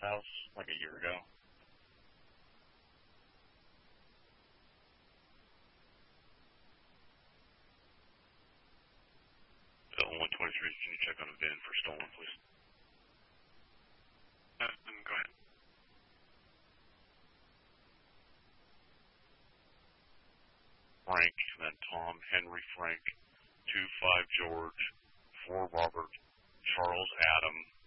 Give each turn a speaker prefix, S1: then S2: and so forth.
S1: house like a year ago. The 123, can you check on a VIN for stolen, please? Go ahead. Frank, and then Tom, Henry Frank, 25 George, 4 Robert, Charles Adam,